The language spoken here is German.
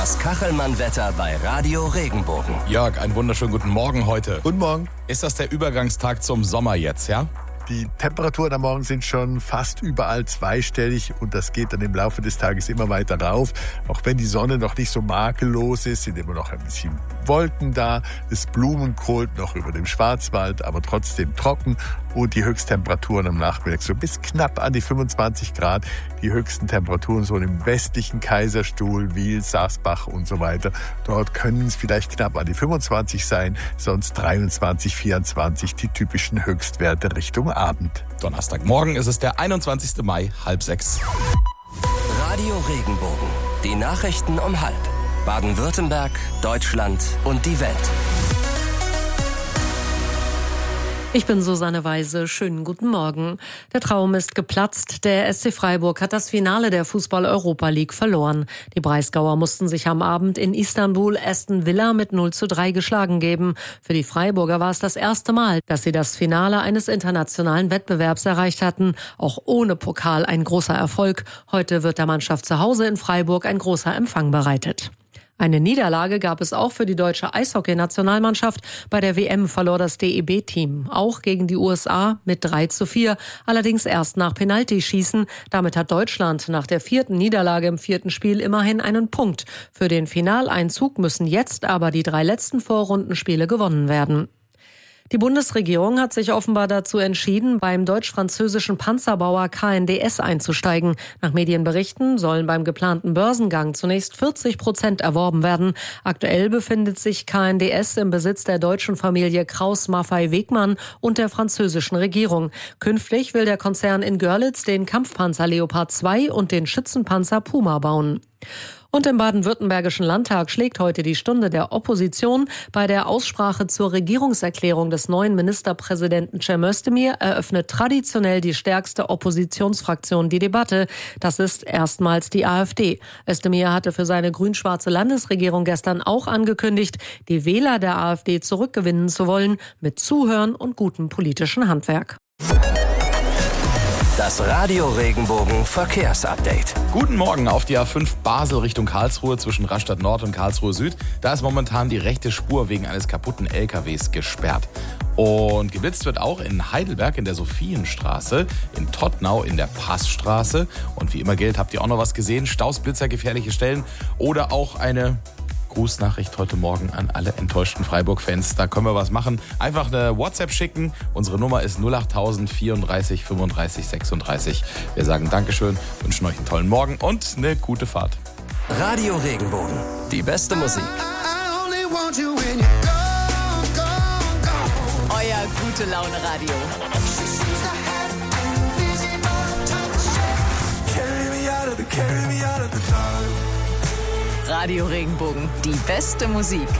Das Kachelmann-Wetter bei Radio Regenbogen. Jörg, einen wunderschönen guten Morgen heute. Guten Morgen. Ist das der Übergangstag zum Sommer jetzt, ja? Die Temperaturen am Morgen sind schon fast überall zweistellig und das geht dann im Laufe des Tages immer weiter rauf. Auch wenn die Sonne noch nicht so makellos ist, sind immer noch ein bisschen Wolken da. Es blumenkohlt noch über dem Schwarzwald, aber trotzdem trocken. Und die Höchsttemperaturen am Nachmittag so bis knapp an die 25 Grad. Die höchsten Temperaturen so im westlichen Kaiserstuhl, Wil, Saasbach und so weiter. Dort können es vielleicht knapp an die 25 sein, sonst 23, 24 die typischen Höchstwerte Richtung Abend. Donnerstagmorgen ist es der 21. Mai, 5:30. Radio Regenbogen. Die Nachrichten um 5. Baden-Württemberg, Deutschland und die Welt. Ich bin Susanne Weise. Schönen guten Morgen. Der Traum ist geplatzt. Der SC Freiburg hat das Finale der Fußball-Europa League verloren. Die Breisgauer mussten sich am Abend in Istanbul Aston Villa mit 0:3 geschlagen geben. Für die Freiburger war es das erste Mal, dass sie das Finale eines internationalen Wettbewerbs erreicht hatten. Auch ohne Pokal ein großer Erfolg. Heute wird der Mannschaft zu Hause in Freiburg ein großer Empfang bereitet. Eine Niederlage gab es auch für die deutsche Eishockey-Nationalmannschaft. Bei der WM verlor das DEB-Team auch gegen die USA mit 3:4, allerdings erst nach Penaltyschießen. Damit hat Deutschland nach der 4. Niederlage im 4. Spiel immerhin einen Punkt. Für den Finaleinzug müssen jetzt aber die 3 letzten Vorrundenspiele gewonnen werden. Die Bundesregierung hat sich offenbar dazu entschieden, beim deutsch-französischen Panzerbauer KNDS einzusteigen. Nach Medienberichten sollen beim geplanten Börsengang zunächst 40% erworben werden. Aktuell befindet sich KNDS im Besitz der deutschen Familie Krauss-Maffei-Wegmann und der französischen Regierung. Künftig will der Konzern in Görlitz den Kampfpanzer Leopard 2 und den Schützenpanzer Puma bauen. Und im baden-württembergischen Landtag schlägt heute die Stunde der Opposition. Bei der Aussprache zur Regierungserklärung des neuen Ministerpräsidenten Cem Özdemir eröffnet traditionell die stärkste Oppositionsfraktion die Debatte. Das ist erstmals die AfD. Özdemir hatte für seine grün-schwarze Landesregierung gestern auch angekündigt, die Wähler der AfD zurückgewinnen zu wollen, mit Zuhören und gutem politischen Handwerk. Das Radio Regenbogen Verkehrsupdate. Guten Morgen auf die A5 Basel Richtung Karlsruhe zwischen Rastatt Nord und Karlsruhe Süd. Da ist momentan die rechte Spur wegen eines kaputten LKWs gesperrt. Und geblitzt wird auch in Heidelberg in der Sophienstraße, in Tottnau in der Passstraße. Und wie immer gilt, habt ihr auch noch was gesehen? Staus, Blitzer, gefährliche Stellen oder auch eine Grußnachricht heute Morgen an alle enttäuschten Freiburg-Fans. Da können wir was machen. Einfach eine WhatsApp schicken. Unsere Nummer ist 08000 34 35 36. Wir sagen Dankeschön, wünschen euch einen tollen Morgen und eine gute Fahrt. Radio Regenbogen. Die beste Musik. Euer Gute-Laune-Radio. Radio Regenbogen, die beste Musik.